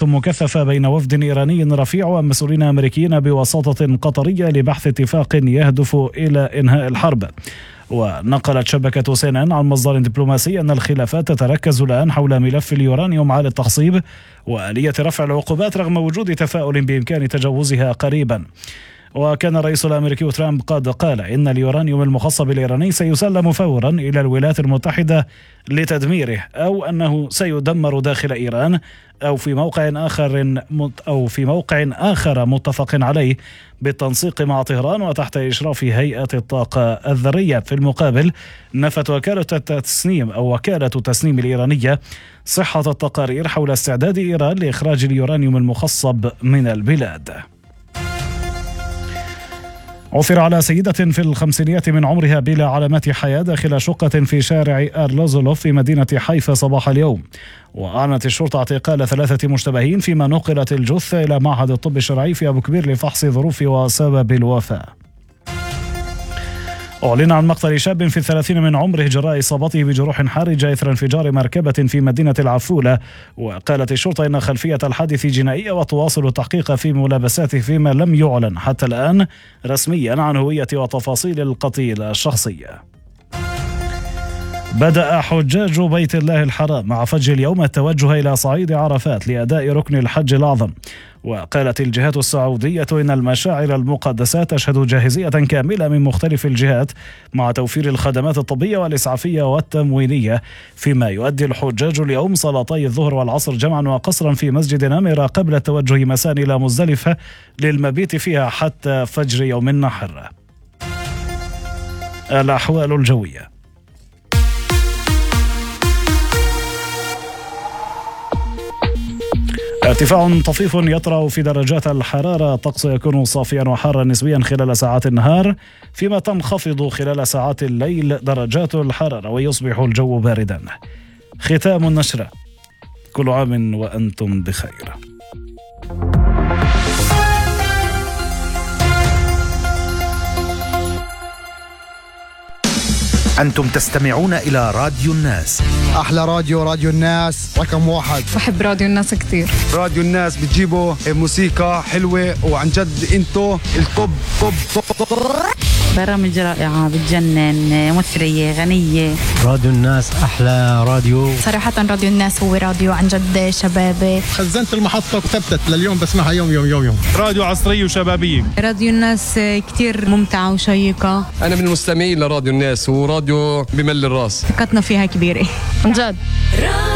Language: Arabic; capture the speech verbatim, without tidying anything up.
مكثفة بين وفد إيراني رفيع ومسؤولين أمريكيين بوساطة قطرية لبحث اتفاق يهدف إلى إنهاء الحرب. ونقلت شبكة سي إن إن عن مصدر دبلوماسي أن الخلافات تتركز الآن حول ملف اليورانيوم عالي التخصيب وآلية رفع العقوبات رغم وجود تفاؤل بإمكان تجاوزها قريبا. وكان الرئيس الأمريكي ترامب قد قال إن اليورانيوم المخصب الإيراني سيسلم فورا إلى الولايات المتحدة لتدميره أو أنه سيدمر داخل إيران أو في موقع آخر أو في موقع آخر متفق عليه بالتنسيق مع طهران وتحت إشراف هيئة الطاقة الذرية. في المقابل نفت وكالة التسنيم أو وكالة التسنيم الإيرانية صحة التقارير حول استعداد إيران لإخراج اليورانيوم المخصب من البلاد. عثر على سيدة في الخمسينيات من عمرها بلا علامات حياة داخل شقة في شارع أرلوزولوف في مدينة حيفا صباح اليوم. وأعلنت الشرطة اعتقال ثلاثة مشتبهين فيما نقلت الجثة إلى معهد الطب الشرعي في أبو كبير لفحص ظروف وسبب الوفاة. أعلن عن مقتل شاب في الثلاثين من عمره جراء إصابته بجروح حارجة إثر انفجار مركبة في مدينة العفولة. وقالت الشرطة إن خلفية الحادث جنائية وتواصل التحقيق في ملابساته فيما لم يعلن حتى الآن رسميا عن هوية وتفاصيل القتيل الشخصية. بدأ حجاج بيت الله الحرام مع فجر اليوم التوجه إلى صعيد عرفات لأداء ركن الحج الأعظم. وقالت الجهات السعودية إن المشاعر المقدسة تشهد جاهزية كاملة من مختلف الجهات مع توفير الخدمات الطبية والإسعافية والتموينية، فيما يؤدي الحجاج اليوم صلاتي الظهر والعصر جمعا وقصرا في مسجد نمرة قبل التوجه مساء إلى مزدلفة للمبيت فيها حتى فجر يوم النحر. الأحوال الجوية. ارتفاع طفيف يطرأ في درجات الحرارة، الطقس يكون صافيا وحارا نسبيا خلال ساعات النهار، فيما تنخفض خلال ساعات الليل درجات الحرارة ويصبح الجو باردا. ختام النشرة، كل عام وأنتم بخير. أنتم تستمعون إلى راديو الناس. أحلى راديو، راديو الناس رقم واحد. بحب راديو الناس كتير. راديو الناس بتجيبوا موسيقى حلوة وعن جد انتو الطب طب طب. برامج رائعة بتجنن، مثرية غنية. راديو الناس أحلى راديو صراحة. راديو الناس هو راديو عن جد شبابي. خزنت المحطة وثبتت لليوم بسمعها يوم يوم يوم يوم. راديو عصرية وشبابية. راديو الناس كتير ممتعة وشيقة. أنا من المستمعين لراديو الناس وراديو بمل الراس، ثقتنا فيها كبيرة عن جد.